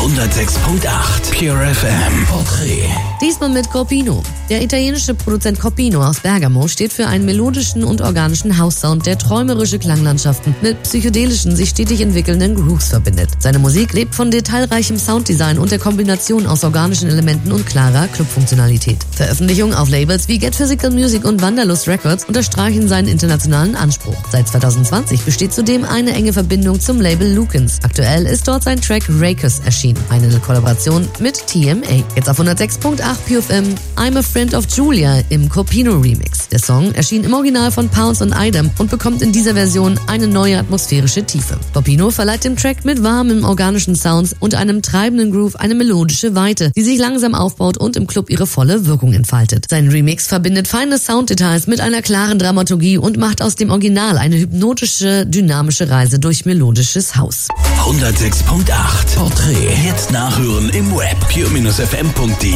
106.8 Pure FM Porträt. Diesmal mit Corpino. Der italienische Produzent Corpino aus Bergamo steht für einen melodischen und organischen House-Sound, der träumerische Klanglandschaften mit psychedelischen, sich stetig entwickelnden Grooves verbindet. Seine Musik lebt von detailreichem Sounddesign und der Kombination aus organischen Elementen und klarer Clubfunktionalität. Veröffentlichungen auf Labels wie Get Physical Music und Wanderlust Records unterstreichen seinen internationalen Anspruch. Seit 2020 besteht zudem eine enge Verbindung zum Label Lukens. Aktuell ist dort sein Track Rakers erschienen, eine Kollaboration mit TMA. Jetzt auf 106.8 Pure FM, I'm a Friend of Julia im Corpino Remix. Der Song erschien im Original von Pounce und Idem und bekommt in dieser Version eine neue atmosphärische Tiefe. Corpino verleiht dem Track mit warmen organischen Sounds und einem treibenden Groove eine melodische Weite, die sich langsam aufbaut und im Club ihre volle Wirkung entfaltet. Sein Remix verbindet feine Sounddetails mit einer klaren Dramaturgie und macht aus dem Original eine hypnotische, dynamische Reise durch melodisches Haus. 106.8 Porträt. Jetzt nachhören im Web pure-fm.de.